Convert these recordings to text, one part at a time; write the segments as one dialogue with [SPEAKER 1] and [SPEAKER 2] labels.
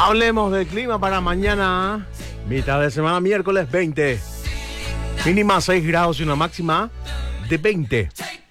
[SPEAKER 1] Hablemos del clima para mañana, mitad de semana, miércoles 20. Mínima 6 grados y una máxima de 20.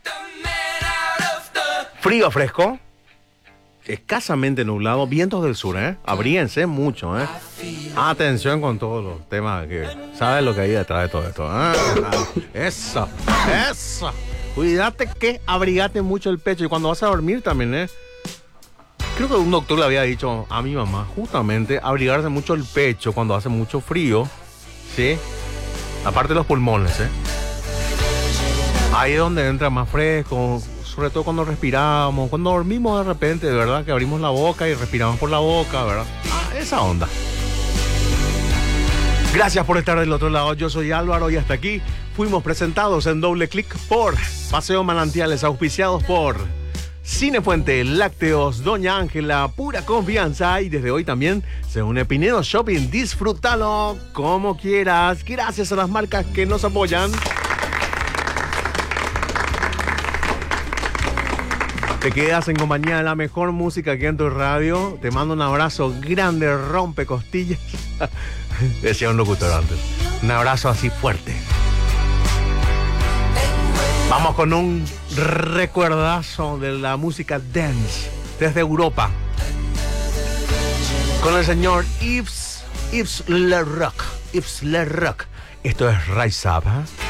[SPEAKER 1] Frío fresco, escasamente nublado, vientos del sur, abríense mucho, Atención con todos los temas que sabes lo que hay detrás de todo esto, Eso. Cuídate que abrigate mucho el pecho y cuando vas a dormir también, Creo que un doctor le había dicho a mi mamá, justamente, abrigarse mucho el pecho cuando hace mucho frío, ¿sí? Aparte de los pulmones, Ahí es donde entra más fresco, sobre todo cuando respiramos, cuando dormimos de repente, de verdad, que abrimos la boca y respiramos por la boca, ¿verdad? Esa onda. Gracias por estar del otro lado, yo soy Álvaro y hasta aquí fuimos presentados en Doble Clic por Paseo Manantiales, auspiciados por Cinefuente, Lácteos, Doña Ángela, pura confianza y desde hoy también se une Pinedo Shopping, disfrútalo como quieras, gracias a las marcas que nos apoyan. Te quedas en compañía de la mejor música aquí en tu radio, te mando un abrazo grande, rompe costillas, decía un locutor antes, un abrazo así fuerte. Vamos con un recuerdazo de la música dance desde Europa. Con el señor Yves Le Rock. Esto es Rise Up,